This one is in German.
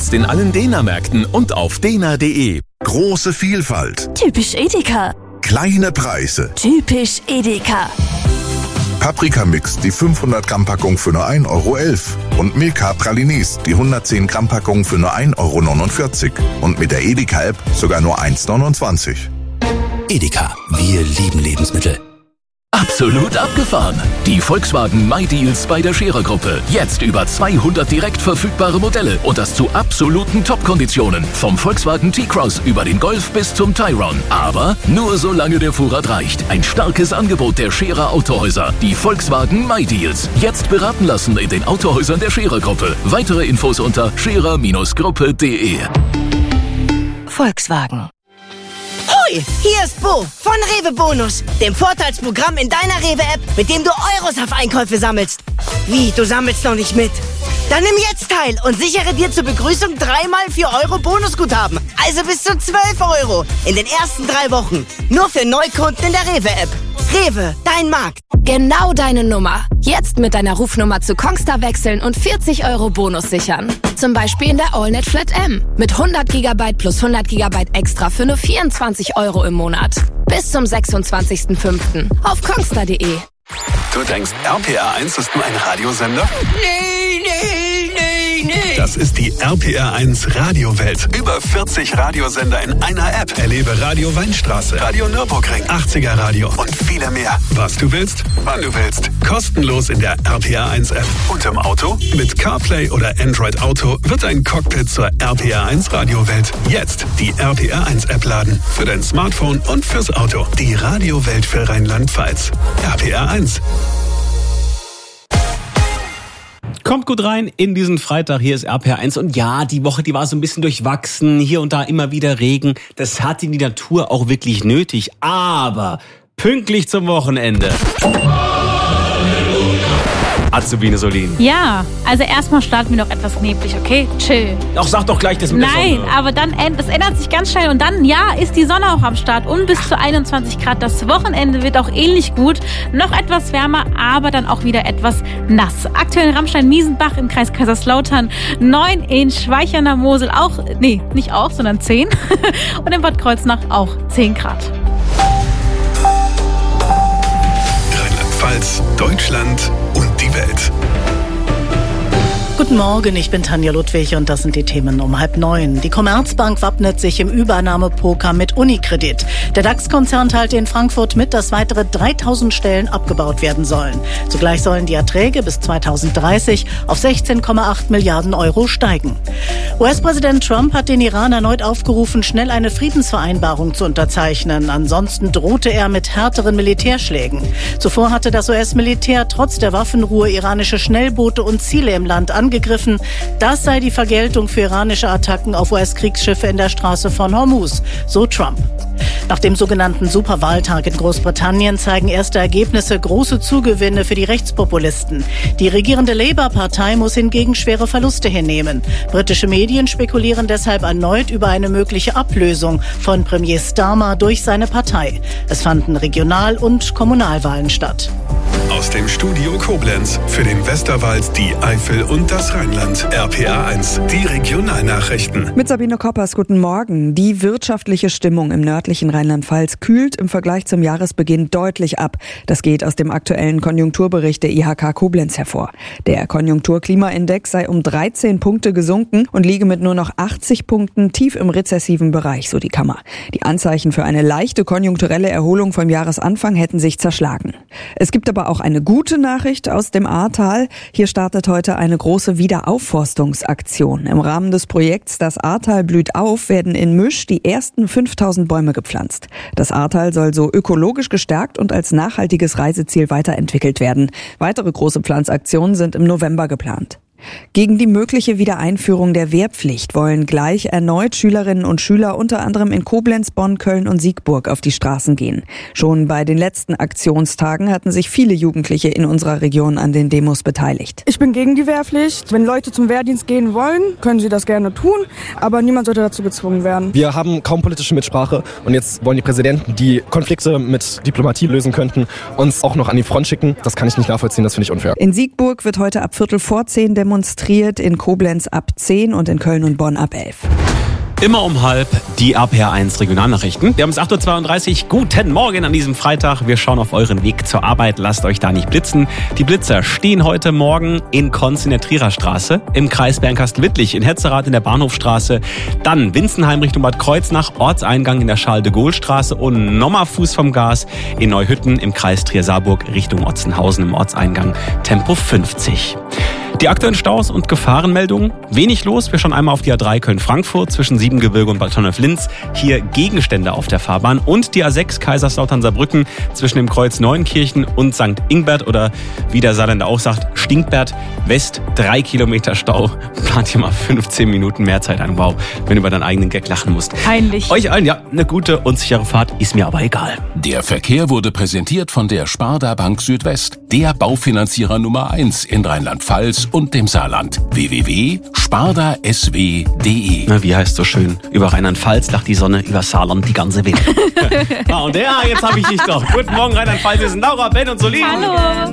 Jetzt in allen Dena-Märkten und auf dena.de. Große Vielfalt. Typisch Edeka. Kleine Preise. Typisch Edeka. Paprikamix, die 500 Gramm Packung für nur 1,11 € und Milka Pralines, die 110 Gramm Packung für nur 1,49 € und mit der Edeka-App sogar nur 1,29 €. Edeka, wir lieben Lebensmittel. Absolut abgefahren. Die Volkswagen MyDeals bei der Scherer-Gruppe. Jetzt über 200 direkt verfügbare Modelle und das zu absoluten Top-Konditionen. Vom Volkswagen T-Cross über den Golf bis zum Tayron. Aber nur solange der Vorrat reicht. Ein starkes Angebot der Scherer Autohäuser. Die Volkswagen MyDeals. Jetzt beraten lassen in den Autohäusern der Scherer-Gruppe. Weitere Infos unter scherer-gruppe.de. Volkswagen. Hoi, hier ist Bo von Rewe Bonus, dem Vorteilsprogramm in deiner Rewe-App, mit dem du Euros auf Einkäufe sammelst. Wie, du sammelst noch nicht mit? Dann nimm jetzt teil und sichere dir zur Begrüßung 3x 4 € Bonusguthaben. Also bis zu 12 € in den ersten 3 Wochen. Nur für Neukunden in der Rewe-App. Rewe, dein Markt. Genau deine Nummer. Jetzt mit deiner Rufnummer zu Kongstar wechseln und 40 € Bonus sichern. Zum Beispiel in der AllNet Flat M. Mit 100 GB plus 100 GB extra für nur 24 € im Monat. Bis zum 26.05. auf kongstar.de. Du denkst, RPR1 ist nur ein Radiosender? Nee. Das ist die RPR1 Radiowelt. Über 40 Radiosender in einer App. Erlebe Radio Weinstraße, Radio Nürburgring, 80er Radio und viele mehr. Was du willst, wann du willst. Kostenlos in der RPR1 App. Und im Auto? Mit CarPlay oder Android Auto wird ein Cockpit zur RPR1 Radiowelt. Jetzt die RPR1 App laden. Für dein Smartphone und fürs Auto. Die Radiowelt für Rheinland-Pfalz. RPR1. Kommt gut rein in diesen Freitag. Hier ist RPR1. Und ja, die Woche, die war so ein bisschen durchwachsen. Hier und da immer wieder Regen. Das hat die Natur auch wirklich nötig. Aber pünktlich zum Wochenende. Azubine Solin. Ja, also erstmal starten wir noch etwas neblig, okay? Chill. Ach, sag doch gleich das mit der Sonne. Nein, aber dann, das ändert sich ganz schnell und dann, ja, ist die Sonne auch am Start und bis zu 21 Grad. Das Wochenende wird auch ähnlich gut, noch etwas wärmer, aber dann auch wieder etwas nass. Aktuell in Ramstein-Miesenbach im Kreis Kaiserslautern 9, in Schweich an der Mosel auch, nee, nicht auch, sondern 10 und in Bad Kreuznach auch 10 Grad. Rheinland-Pfalz, Deutschland und die Welt. Guten Morgen, ich bin Tanja Ludwig und das sind die Themen um 8:30. Die Commerzbank wappnet sich im Übernahmepoker mit Unicredit. Der DAX-Konzern teilte in Frankfurt mit, dass weitere 3000 Stellen abgebaut werden sollen. Zugleich sollen die Erträge bis 2030 auf 16,8 Milliarden € steigen. US-Präsident Trump hat den Iran erneut aufgerufen, schnell eine Friedensvereinbarung zu unterzeichnen. Ansonsten drohte er mit härteren Militärschlägen. Zuvor hatte das US-Militär trotz der Waffenruhe iranische Schnellboote und Ziele im Land angegriffen. Das sei die Vergeltung für iranische Attacken auf US-Kriegsschiffe in der Straße von Hormuz, so Trump. Nach dem sogenannten Superwahltag in Großbritannien zeigen erste Ergebnisse große Zugewinne für die Rechtspopulisten. Die regierende Labour-Partei muss hingegen schwere Verluste hinnehmen. Britische Medien spekulieren deshalb erneut über eine mögliche Ablösung von Premier Starmer durch seine Partei. Es fanden Regional- und Kommunalwahlen statt. Aus dem Studio Koblenz für den Westerwald, die Eifel und das Rheinland. RPR1, die Regionalnachrichten. Mit Sabine Koppers, guten Morgen. Die wirtschaftliche Stimmung im nördlichen Rheinland-Pfalz kühlt im Vergleich zum Jahresbeginn deutlich ab. Das geht aus dem aktuellen Konjunkturbericht der IHK Koblenz hervor. Der Konjunkturklimaindex sei um 13 Punkte gesunken und liege mit nur noch 80 Punkten tief im rezessiven Bereich, so die Kammer. Die Anzeichen für eine leichte konjunkturelle Erholung vom Jahresanfang hätten sich zerschlagen. Es gibt aber auch eine gute Nachricht aus dem Ahrtal. Hier startet heute eine große Wiederaufforstungsaktion. Im Rahmen des Projekts Das Ahrtal blüht auf werden in Müsch die ersten 5000 Bäume gepflanzt. Das Ahrtal soll so ökologisch gestärkt und als nachhaltiges Reiseziel weiterentwickelt werden. Weitere große Pflanzaktionen sind im November geplant. Gegen die mögliche Wiedereinführung der Wehrpflicht wollen gleich erneut Schülerinnen und Schüler unter anderem in Koblenz, Bonn, Köln und Siegburg auf die Straßen gehen. Schon bei den letzten Aktionstagen hatten sich viele Jugendliche in unserer Region an den Demos beteiligt. Ich bin gegen die Wehrpflicht. Wenn Leute zum Wehrdienst gehen wollen, können sie das gerne tun, aber niemand sollte dazu gezwungen werden. Wir haben kaum politische Mitsprache und jetzt wollen die Präsidenten, die Konflikte mit Diplomatie lösen könnten, uns auch noch an die Front schicken. Das kann ich nicht nachvollziehen, das finde ich unfair. In Siegburg wird heute ab 9:45 demonstriert, in Koblenz ab 10 und in Köln und Bonn ab 11. Immer um 12:30 die RPR1 Regionalnachrichten. Wir haben es 8:32 Uhr. Guten Morgen an diesem Freitag. Wir schauen auf euren Weg zur Arbeit. Lasst euch da nicht blitzen. Die Blitzer stehen heute Morgen in Konz in der Trierer Straße, im Kreis Bernkastel-Wittlich, in Hetzerath in der Bahnhofstraße, dann Winzenheim Richtung Bad Kreuznach, Ortseingang in der Charles-de-Gaulle-Straße und nochmal Fuß vom Gas in Neuhütten im Kreis Trier-Saarburg Richtung Otzenhausen im Ortseingang Tempo 50. Die aktuellen Staus und Gefahrenmeldungen. Wenig los. Wir schauen einmal auf die A3 Köln-Frankfurt zwischen Siebengebirge und Bad Tonnef-Linz. Hier Gegenstände auf der Fahrbahn. Und die A6 Kaiserslautern-Saarbrücken zwischen dem Kreuz Neuenkirchen und St. Ingbert oder wie der Saarländer auch sagt, Stinkbert West. 3 Kilometer Stau. Plant hier mal 15 Minuten mehr Zeit ein. Wow, wenn du über deinen eigenen Gag lachen musst. Peinlich. Euch allen, ja, eine gute und sichere Fahrt. Ist mir aber egal. Der Verkehr wurde präsentiert von der Sparda Bank Südwest. Der Baufinanzierer Nummer 1 in Rheinland-Pfalz und dem Saarland. www.spardasw.de. Na, wie heißt so schön? Über Rheinland-Pfalz lacht die Sonne, über Saarland die ganze Welt. Und jetzt habe ich dich doch. Guten Morgen Rheinland-Pfalz, wir sind Laura, Ben und Solin. Hallo.